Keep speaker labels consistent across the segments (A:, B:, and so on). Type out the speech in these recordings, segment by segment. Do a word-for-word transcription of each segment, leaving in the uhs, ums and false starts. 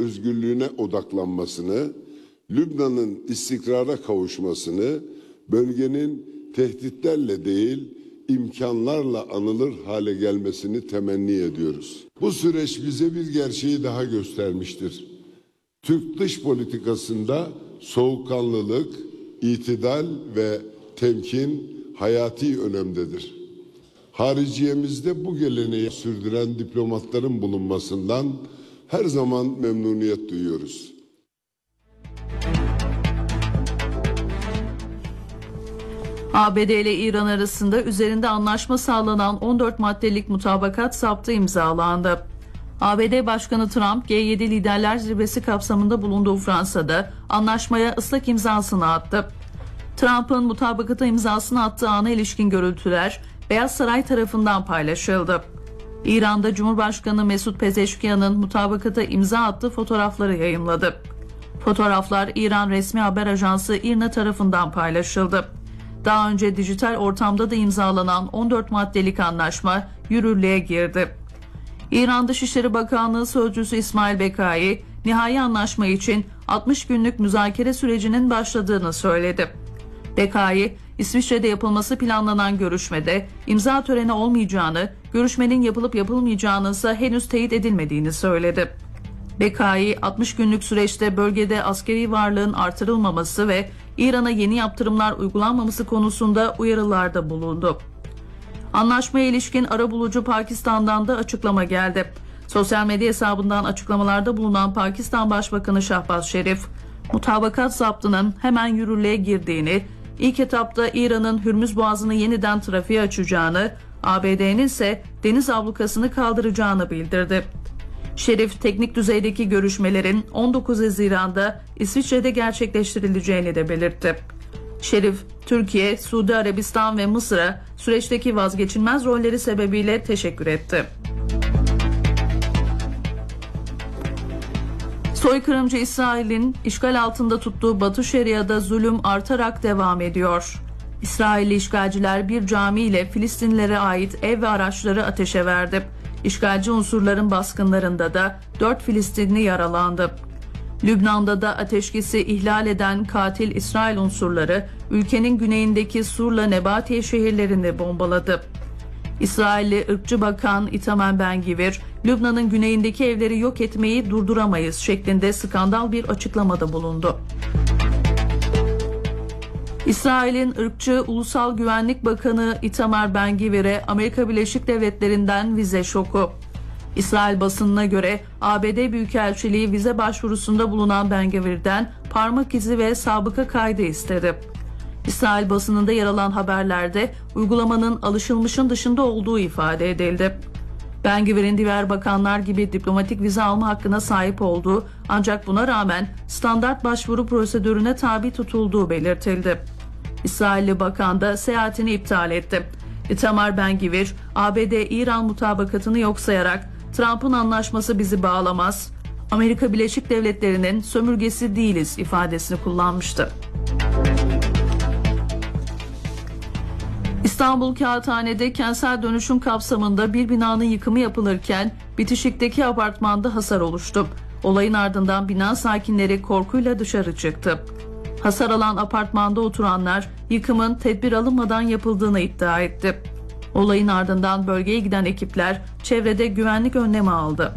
A: özgürlüğüne odaklanmasını, Lübnan'ın istikrara kavuşmasını, bölgenin tehditlerle değil, imkanlarla anılır hale gelmesini temenni ediyoruz. Bu süreç bize bir gerçeği daha göstermiştir. Türk dış politikasında soğukkanlılık, itidal ve temkin hayati önemdedir. Hariciyemizde bu geleneği sürdüren diplomatların bulunmasından her zaman memnuniyet duyuyoruz.
B: A B D ile İran arasında üzerinde anlaşma sağlanan on dört maddelik mutabakat saptı imzalandı. A B D Başkanı Trump, G yedi Liderler Zirvesi kapsamında bulunduğu Fransa'da anlaşmaya ıslak imzasını attı. Trump'ın mutabakata imzasını attığı ana ilişkin görüntüler Beyaz Saray tarafından paylaşıldı. İran'da Cumhurbaşkanı Mesut Pezeşkiyan'ın mutabakata imza attığı fotoğrafları yayımladı. Fotoğraflar İran resmi haber ajansı İRNA tarafından paylaşıldı. Daha önce dijital ortamda da imzalanan on dört maddelik anlaşma yürürlüğe girdi. İran Dışişleri Bakanlığı Sözcüsü İsmail Bekai, nihai anlaşma için altmış günlük müzakere sürecinin başladığını söyledi. Bekai, İsviçre'de yapılması planlanan görüşmede imza töreni olmayacağını, görüşmenin yapılıp yapılmayacağının ise henüz teyit edilmediğini söyledi. Bekai, altmış günlük süreçte bölgede askeri varlığın artırılmaması ve İran'a yeni yaptırımlar uygulanmaması konusunda uyarılarda bulundu. Anlaşmaya ilişkin arabulucu Pakistan'dan da açıklama geldi. Sosyal medya hesabından açıklamalarda bulunan Pakistan Başbakanı Şahbaz Şerif, mutabakat zaptının hemen yürürlüğe girdiğini, ilk etapta İran'ın Hürmüz Boğazı'nı yeniden trafiğe açacağını, A B D'nin ise deniz ablukasını kaldıracağını bildirdi. Şerif, teknik düzeydeki görüşmelerin on dokuz Haziran'da İsviçre'de gerçekleştirileceğini de belirtti. Şerif, Türkiye, Suudi Arabistan ve Mısır'a süreçteki vazgeçilmez rolleri sebebiyle teşekkür etti. Soykırımcı İsrail'in işgal altında tuttuğu Batı Şeria'da zulüm artarak devam ediyor. İsrailli işgalciler bir cami ile Filistinlilere ait ev ve araçları ateşe verdi. İşgalci unsurların baskınlarında da dört Filistinli yaralandı. Lübnan'da da ateşkesi ihlal eden katil İsrail unsurları ülkenin güneyindeki Sur'la Nebatiye şehirlerini bombaladı. İsrailli ırkçı bakan Itamar Ben-Gvir, Lübnan'ın güneyindeki evleri yok etmeyi durduramayız şeklinde skandal bir açıklamada bulundu. İsrail'in ırkçı Ulusal Güvenlik Bakanı Itamar Ben-Gvir'e Amerika Birleşik Devletleri'nden vize şoku. İsrail basınına göre A B D Büyükelçiliği vize başvurusunda bulunan Ben-Gvir'den parmak izi ve sabıka kaydı istedi. İsrail basınında yer alan haberlerde uygulamanın alışılmışın dışında olduğu ifade edildi. Ben-Gvir'in diğer bakanlar gibi diplomatik vize alma hakkına sahip olduğu, ancak buna rağmen standart başvuru prosedürüne tabi tutulduğu belirtildi. İsrailli bakan da seyahatini iptal etti. Itamar Ben-Gvir, A B D-İran mutabakatını yok sayarak Trump'ın anlaşması bizi bağlamaz, Amerika Birleşik Devletleri'nin sömürgesi değiliz ifadesini kullanmıştı. İstanbul Kağıthane'de kentsel dönüşüm kapsamında bir binanın yıkımı yapılırken bitişikteki apartmanda hasar oluştu. Olayın ardından bina sakinleri korkuyla dışarı çıktı. Hasar alan apartmanda oturanlar yıkımın tedbir alınmadan yapıldığını iddia etti. Olayın ardından bölgeye giden ekipler çevrede güvenlik önlemi aldı.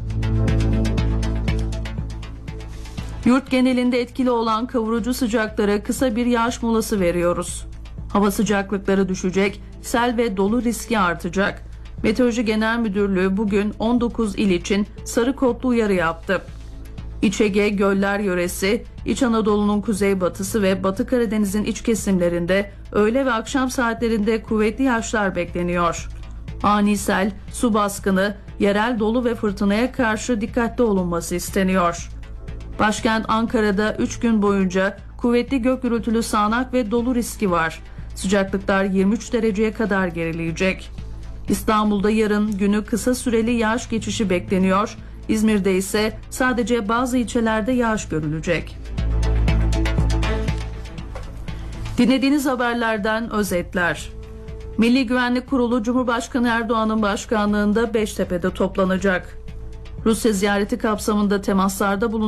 B: Yurt genelinde etkili olan kavurucu sıcaklara kısa bir yağış molası veriyoruz. Hava sıcaklıkları düşecek, sel ve dolu riski artacak. Meteoroloji Genel Müdürlüğü bugün on dokuz il için sarı kodlu uyarı yaptı. İç Ege, Göller yöresi, İç Anadolu'nun kuzeybatısı ve Batı Karadeniz'in iç kesimlerinde öğle ve akşam saatlerinde kuvvetli yağışlar bekleniyor. Ani sel, su baskını, yerel dolu ve fırtınaya karşı dikkatli olunması isteniyor. Başkent Ankara'da üç gün boyunca kuvvetli gök gürültülü sağanak ve dolu riski var. Sıcaklıklar yirmi üç dereceye kadar gerileyecek. İstanbul'da yarın günü kısa süreli yağış geçişi bekleniyor. İzmir'de ise sadece bazı ilçelerde yağış görülecek. Dinlediğiniz haberlerden özetler. Milli Güvenlik Kurulu Cumhurbaşkanı Erdoğan'ın başkanlığında Beştepe'de toplanacak. Rusya ziyareti kapsamında temaslarda bulunan